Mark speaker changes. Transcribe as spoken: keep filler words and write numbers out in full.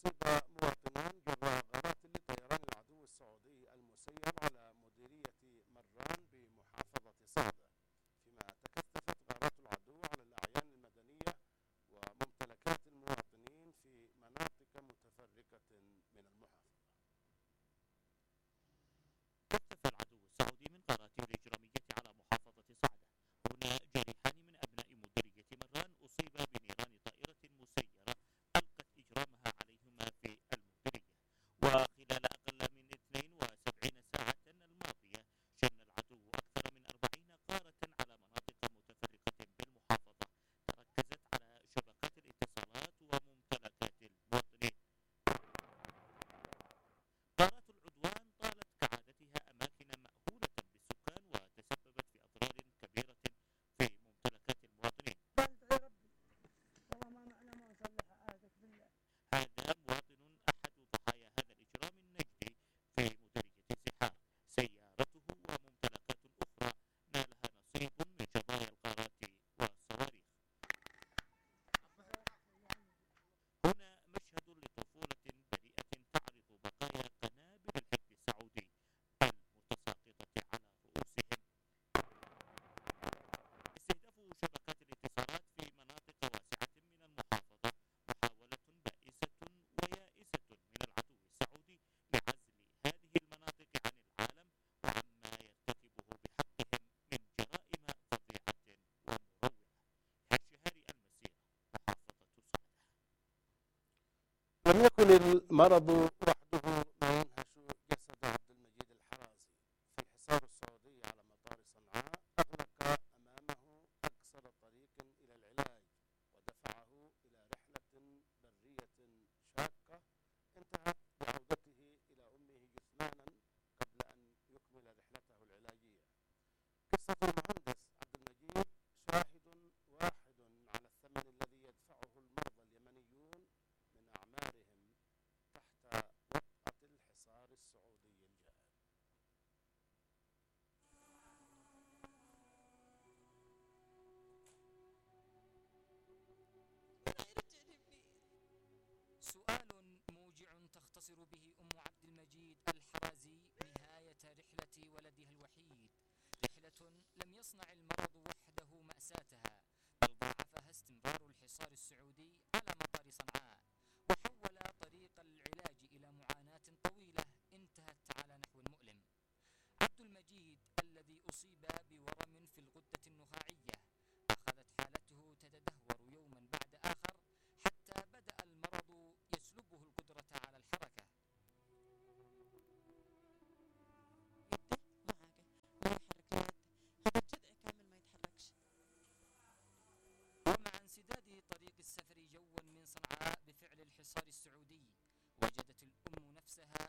Speaker 1: مواطنون جراء غارات لطيران العدو السعودي المسير على مديرية مران بمحافظة صعدة، فيما تكثفت غارات العدو على الأعيان المدنية وممتلكات المواطنين في مناطق متفرقة من المحافظة.
Speaker 2: كثف العدو السعودي من غاراته الإجرامية على محافظة صعدة. هنا جريحان من أبناء مديرية مران أصيبا بنيران طائرة مسيرة ألقت إجرامها عليهما في المديرية. وخلال أقل من اثنتين وسبعين ساعة الماضية شن العدو أكثر من أربعين غارة على مناطق متفرقة بالمحافظة تركزت على شبكات الاتصالات وممتلكات المواطنين. غارات العدوان طالت كعادتها أماكن مأهولة بالسكان وتسببت في أضرار كبيرة في ممتلكات المواطنين. هذا مواطن أحد ضحايا هذا الإجرام النجدي في مديرية زحار. سيارته وممتلكات أخرى نالها نصيب من جرايا الغارات والصواريخ. هنا مشهد لطفولة بريئة تعرض بقايا قنابل الحقد السعودي المتساقطة على رؤوسهم. استهداف شبكات الاتصالات في مناطق واسعة من المحافظة محاولة بائسة ويائسة من العدو السعودي لعزل هذه المناطق عن العالم وعما يرتكبه بحقهم من جرائم فظيعة ومروعة. هاشهاري المسيرة، محافظة صعدة.
Speaker 1: لم يكن المرض وحده ما ينهش جسد عبد المجيد الحرازي، فالحصار السعودي على مطار صنعاء أغلق أمامه أقصر طريق إلى العلاج ودفعه إلى رحلة برية شاقة انتهت بعودته إلى أمه جثمانا قبل أن يكمل رحلته العلاجية. قصة المهندس عبد المجيد شاهد واحد على الثمن الذي يدفعه المرضى اليمنيون من أعمارهم تحت وطأة الحصار السعودي الجائر.
Speaker 3: سؤال موجع تختصر به أم عبد المجيد الحرازي نهاية رحلة ولدها الوحيد، رحلة لم يصنع المرض وحده مأساتها، بل ضاعفها استمرار الحصار السعودي على مطار صنعاء، وحول طريق العلاج إلى معاناة طويلة انتهت على نحو مؤلم. عبد المجيد الذي أصيب بورم في الغدة النخاعية أخذت حالته تتدهور يوما بعد آخر حتى بدأ المرض يسلبه القدرة على الحركة. ومع انسداد طريق السفر جوا من صنعاء بفعل الحصار السعودي، وجدت الأم نفسها